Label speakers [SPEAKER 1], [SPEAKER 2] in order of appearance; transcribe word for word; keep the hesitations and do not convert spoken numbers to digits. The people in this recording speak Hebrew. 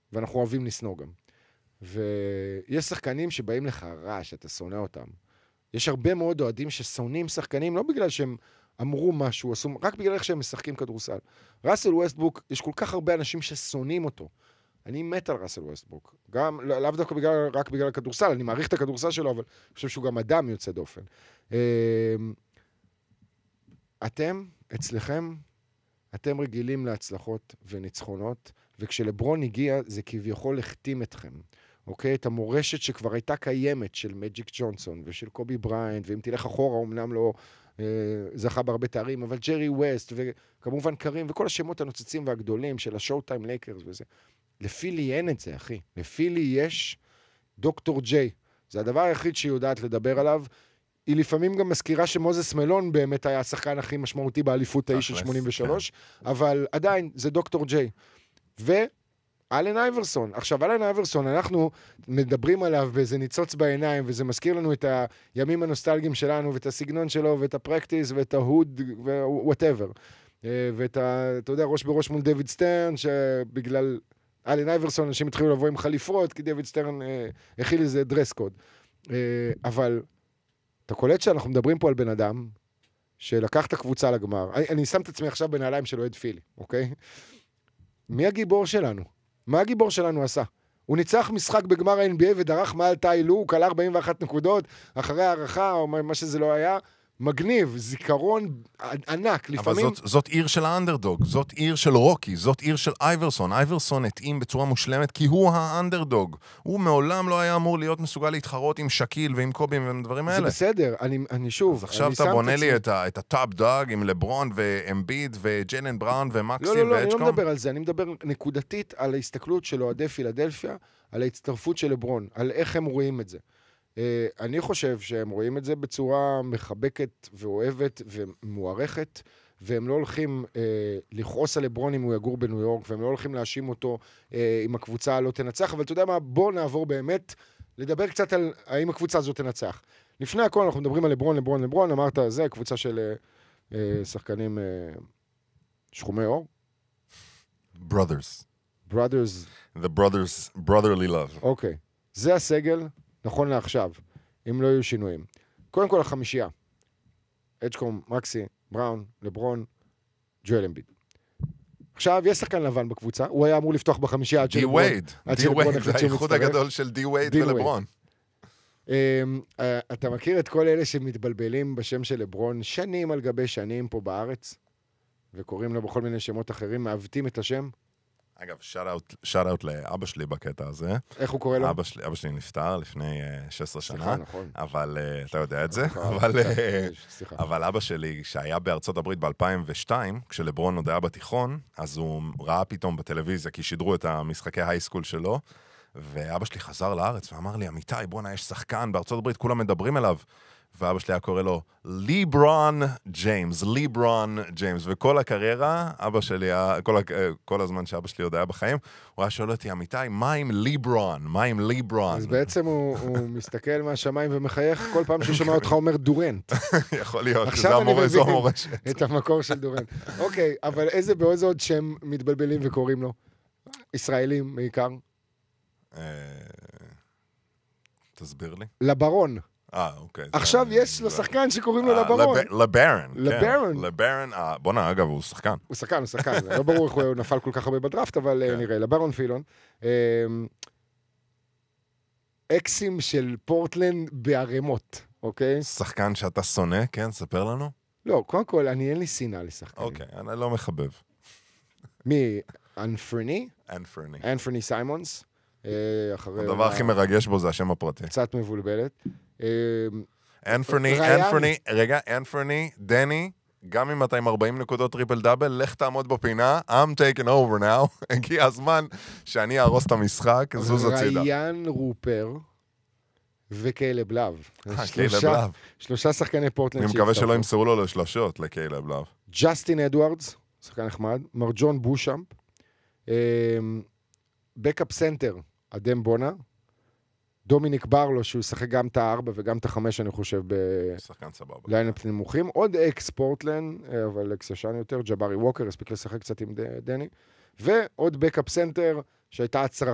[SPEAKER 1] ואנחנו אוהבים לסנוע גם. ויש שחקנים שבאים לך רע, שאתה שונא אותם. יש הרבה מאוד אוהדים ששונאים שחקנים, לא בגלל שהם אמרו משהו, רק בגלל איך שהם משחקים כדורסל. ראסל ווסטברוק, יש כל כך הרבה אנשים ששונאים אותו. אני מת על ראסל ווסטברוק. גם, לאו דווקא בגלל, רק בגלל הכדורסל, אני מעריך את הכדורסל שלו, אבל אני חושב שהוא גם אדם יוצא דופן. אתם, אצלכם, אתם רגילים להצלחות וניצחונות, וכשלברון הגיע, זה כביכול החתים אתכם. אוקיי? את המורשת שכבר הייתה קיימת של מג'יק ג'ונסון ושל קובי בריינט, ואם תלך אחורה, אמנם לא אה, זכה בהרבה תארים, אבל ג'רי ווסט, וכמובן קרים, וכל השמות הנוצצים והגדולים של השואו טיים לייקרס וזה. לפילי אין את זה, אחי. לפילי יש דוקטור ג'יי. זה הדבר היחיד שהיא יודעת לדבר עליו. היא לפעמים גם מזכירה שמוזס מלון באמת היה השחקן הכי משמעותי באליפות תשע שמונים ושלוש, אבל עדיין זה דוקטור ג'יי. ואלן אייברסון. עכשיו, אלן אייברסון, אנחנו מדברים עליו באיזה ניצוץ בעיניים, וזה מזכיר לנו את הימים הנוסטלגיים שלנו, ואת הסגנון שלו, ואת הפרקטיס, ואת ההוד, ווואטאבר. ואת ה, אתה יודע, ראש בראש מול דיוויד סטרן, שבגלל אלן אייברסון, אנשים התחילו לבוא עם חליפות, כי דיוויד סטרן אה, הכיל איזה דרס קוד. אה, אבל אתה קולט שאנחנו מדברים פה על בן אדם, שלקח את הקבוצה לגמר. אני, אני שם את עצמי עכשיו בנעליים של אוהד פילי, אוקיי? מי הגיבור שלנו? מה הגיבור שלנו עשה? הוא ניצח משחק בגמר ה-אן בי איי ודרך מעל טאי לו, הוא קלה ארבעים ואחת נקודות, אחרי הערכה, או מה שזה לא היה, מגניב, זיכרון ענק, לפעמים...
[SPEAKER 2] אבל זאת, זאת עיר של האנדרדוג, זאת עיר של רוקי, זאת עיר של אייברסון. אייברסון התאים בצורה מושלמת, כי הוא האנדרדוג. הוא מעולם לא היה אמור להיות מסוגל להתחרות עם שקיל ועם קובים ועם דברים האלה.
[SPEAKER 1] זה בסדר, אני, אני שוב...
[SPEAKER 2] אז עכשיו אתה בונה לי את, ה, את הטאפ דאג עם לברון ואמביד וג'יילן בראון ומקסי
[SPEAKER 1] ואצ'קום. לא, לא, לא,
[SPEAKER 2] ואצ'קום.
[SPEAKER 1] אני לא מדבר על זה, אני מדבר נקודתית על ההסתכלות של אוהדי פילדלפיה, על ההצטרפות של לברון, על איך הם רואים את זה. אני חושב שהם רואים את זה בצורה מחבקת ואוהבת ומוערכת, והם לא הולכים אה, לכעוס על לברון אם הוא יגור בניו יורק, והם לא הולכים להאשים אותו אה, אם הקבוצה לא תנצח, אבל אתה יודע מה, בוא נעבור באמת לדבר קצת על האם הקבוצה הזאת תנצח. לפני הכל אנחנו מדברים על לברון, לברון, לברון, אמרת, זה קבוצה של אה, אה, שחקנים אה, שחומי אור?
[SPEAKER 2] Brothers.
[SPEAKER 1] Brothers.
[SPEAKER 2] The brothers, brotherly love.
[SPEAKER 1] אוקיי. Okay. זה הסגל, נכון לעכשיו, אם לא יהיו שינויים. קודם כל החמישייה. אצ'קום, מקסי, בראון, לברון, ג'ואל אמביד. עכשיו, יש שחקן לבן בקבוצה, הוא היה אמור לפתוח בחמישייה עד שלברון.
[SPEAKER 2] די וייד, די וייד, זה האיחוד הגדול של די וייד ולברון.
[SPEAKER 1] אתה מכיר את כל אלה שמתבלבלים בשם של לברון שנים על גבי שנים פה בארץ, וקוראים לו בכל מיני שמות אחרים, מעוותים את השם?
[SPEAKER 2] אגב, שאט אאוט לאבא שלי בקטע הזה.
[SPEAKER 1] איך הוא קורא לו?
[SPEAKER 2] אבא שלי, אבא שלי נפטר לפני שש עשרה שנה.
[SPEAKER 1] סליחה, נכון.
[SPEAKER 2] אבל, אתה יודע את זה. אבל אבא שלי, שהיה בארצות הברית ב-אלפיים ושתיים, כשלברון עוד היה בתיכון, אז הוא ראה פתאום בטלוויזיה, כי שידרו את המשחקי הייסקול שלו, ואבא שלי חזר לארץ ואמר לי, אמיתי, בוא'נה, יש שחקן בארצות הברית, כולם מדברים אליו. ואבא שלי היה קורא לו ליברון ג'יימס, ליברון ג'יימס, וכל הקריירה, אבא שלי, כל, כל הזמן שאבא שלי עוד היה בחיים, הוא היה שואל אותי, אמיתי, מה עם ליברון? מה עם ליברון?
[SPEAKER 1] אז בעצם הוא, הוא מסתכל מהשמיים ומחייך כל פעם שהוא שומע אותך אומר דורנט.
[SPEAKER 2] יכול להיות, זה המורה, זו המורשת.
[SPEAKER 1] את המקור של דורנט. אוקיי, אבל איזה בעוז עוד שם מתבלבלים וקוראים לו? ישראלים בעיקר.
[SPEAKER 2] תסביר לי.
[SPEAKER 1] לברון.
[SPEAKER 2] אה, אוקיי.
[SPEAKER 1] עכשיו יש לו שחקן שקוראים לו לברון.
[SPEAKER 2] לברון.
[SPEAKER 1] לברון.
[SPEAKER 2] לברון, בוא נע, אגב, הוא שחקן.
[SPEAKER 1] הוא שחקן, הוא שחקן. לא ברור איך הוא נפל כל כך הרבה בדראפט, אבל נראה. לברון פילון. אקסים של פורטלנד בערימות, אוקיי?
[SPEAKER 2] שחקן שאתה שונא, כן? ספר לנו.
[SPEAKER 1] לא, קודם כל, אני אין לי שנאה לשחקנים.
[SPEAKER 2] אוקיי, אני לא מחבב.
[SPEAKER 1] מי? אנפרני?
[SPEAKER 2] אנפרני.
[SPEAKER 1] אנפרני סיימונס.
[SPEAKER 2] הדבר הכי מרגש בו זה השם הפרטי.
[SPEAKER 1] קצת מבולבלת.
[SPEAKER 2] אנפרני, אנפרני, רגע, אנפרני, דני, גם אם אתה עם ארבעים נקודות טריפל דאבל, לך תעמוד בפינה, I'm taking over now, הגיע הזמן שאני ארוס את המשחק, זוז הצידה.
[SPEAKER 1] ריין רופר וקיילב לאב.
[SPEAKER 2] קיילב לאב.
[SPEAKER 1] שלושה שחקני פורטלנד.
[SPEAKER 2] אני מקווה שלא ימסרו לו לשלושות לקיילב לאב.
[SPEAKER 1] ג'סטין אדוארדס, שחקן נחמד, מרג'ון בושאמפ, בקאפ סנטר, אדם בונה, דומיניק ברלו, שהוא שחק גם את הארבע וגם את החמש, אני חושב, בליינאפ נמוכים. עוד אקס פורטלנד, אבל אקס ישן יותר, ג'בארי ווקר, הספיק לשחק קצת עם דני. ועוד בקאפ סנטר, שהייתה הצרחה